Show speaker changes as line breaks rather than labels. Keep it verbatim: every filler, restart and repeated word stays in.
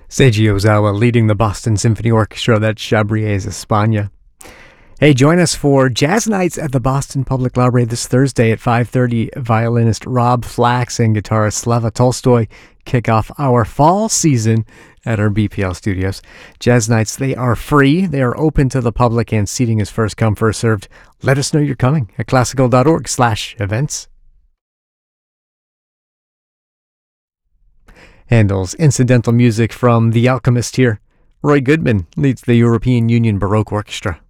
Seiji Ozawa leading the Boston Symphony Orchestra, that's Chabriers España. Hey, join us for Jazz Nights at the Boston Public Library this Thursday at five thirty. Violinist Rob Flax and guitarist Slava Tolstoy kick off our fall season at our B P L studios. Jazz Nights, they are free. They are open to the public, and seating is first come, first served. Let us know you're coming at classical.org slash events. Handel's incidental music from The Alchemist here. Roy Goodman leads the European Union Baroque Orchestra.